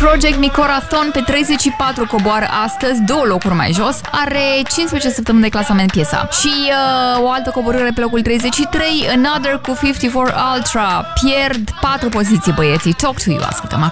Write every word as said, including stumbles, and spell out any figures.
Project Micorathon pe treizeci și patru coboară astăzi, două locuri mai jos. Are cincisprezece săptămâni de clasament piesa. Și uh, o altă coborâre pe locul treizeci și trei, Another cu cincizeci și patru Ultra. Pierd patru poziții băieții. Talk to You, ascultăm acum.